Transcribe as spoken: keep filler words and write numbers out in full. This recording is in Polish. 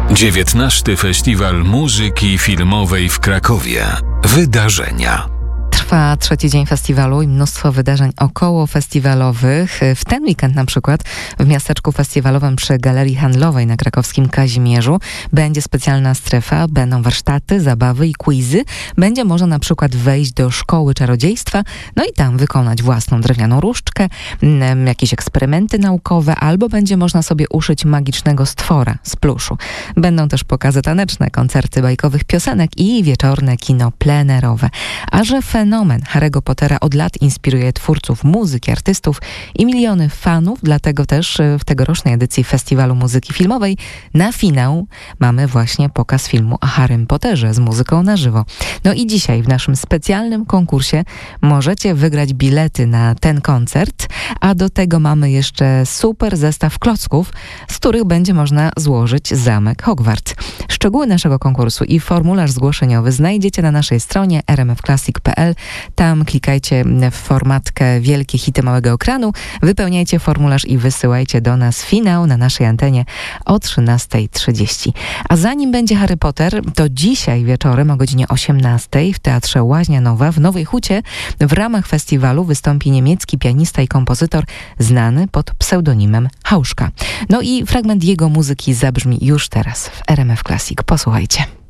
dziewiętnasty Festiwal Muzyki Filmowej w Krakowie. Wydarzenia. Trwa trzeci dzień festiwalu i mnóstwo wydarzeń okołofestiwalowych. W ten weekend na przykład w miasteczku festiwalowym przy Galerii Handlowej na krakowskim Kazimierzu będzie specjalna strefa, będą warsztaty, zabawy i quizy. Będzie można na przykład wejść do szkoły czarodziejstwa, no i tam wykonać własną drewnianą różdżkę, jakieś eksperymenty naukowe, albo będzie można sobie uszyć magicznego stwora z pluszu. Będą też pokazy taneczne, koncerty bajkowych piosenek i wieczorne kino plenerowe. A że fenomen Harry'ego Pottera od lat inspiruje twórców muzyki, artystów i miliony fanów, dlatego też w tegorocznej edycji Festiwalu Muzyki Filmowej na finał mamy właśnie pokaz filmu o Harrym Potterze z muzyką na żywo. No i dzisiaj w naszym specjalnym konkursie możecie wygrać bilety na ten koncert, a do tego mamy jeszcze super zestaw klocków, z których będzie można złożyć zamek Hogwarts. Szczegóły naszego konkursu i formularz zgłoszeniowy znajdziecie na naszej stronie r m f classic kropka p l. Tam klikajcie w formatkę Wielkie hity małego ekranu, wypełniajcie formularz i wysyłajcie do nas finał na naszej antenie o trzynasta trzydzieści. A zanim będzie Harry Potter, to dzisiaj wieczorem o godzinie osiemnastej w Teatrze Łaźnia Nowa w Nowej Hucie w ramach festiwalu wystąpi niemiecki pianista i kompozytor znany pod pseudonimem Hauszka. No i fragment jego muzyki zabrzmi już teraz w R M F Classic. Posłuchajcie.